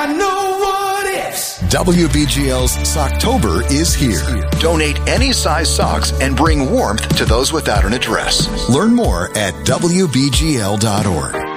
got no what ifs. WBGL's Socktober is here. Donate any size socks and bring warmth to those without an address. Learn more at WBGL.org.